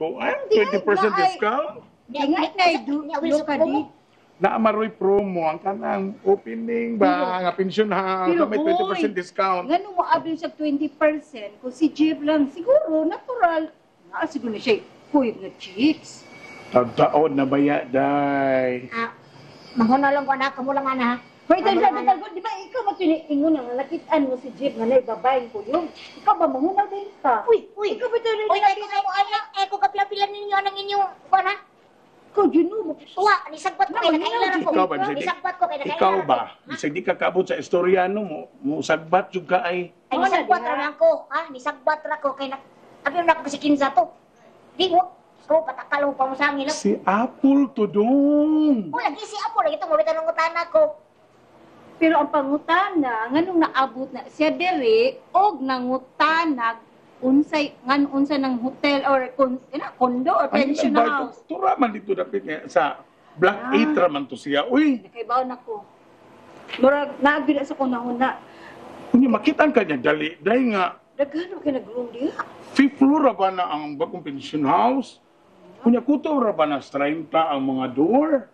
ko. Ay, 20% discount. Ingay na do ka di. Naamaroy promo ang kanang opening ba nga pensyonan Pero, may 20% discount. Ganun mo abin sa 20%, kung si Jeep lang, siguro, natural. Siguro na siya, kuyog na chicks. Tagtaon na baya, day. Mahuna lang ko anak, kamo lang ana. Hoy, dahil di ba ikaw matiniingon ang nakitaan mo si Jeep nga naibabayin ko yung. Ikaw ba mangunaw din ka? Uy, Ikaw ba ito rin Uy, kaya mo anak, ko kapila-pila ninyo anang inyong kuana. Ikaw, Juno mo. Tuwa, nisagbat ko kay nakailan ko. Ikaw ba, Bisay? Nisagbat ko kay nakailan. Ikaw ba? Bisag di ka kabot sa istoryano mo sagbat juga ay. Ay, nisagbat ra lang ko, ha? Nisagbat ra ko kay abim na ko si Kinsa to. Di mo, so patakalo pa mo sa angin. Si Apple to dong. O, lagi si Apo, lagi itong ulitan ng utana ko. Pero ang pangutana, nganong naabot na siya diri, og nangutanag, unsay unsa ng hotel or condo or pension house. Tura man dito dapit nga sa Black 8 raman to siya. Uy, Nakaibaw na ko. Murag naagid sa kunahuna. kunya makitan ka niya dali dahil nga Daghan ka nag-room diha. 5th floor ra ba na ang bagong pension house? Kunya kuto ra ba na 30 ang mga door?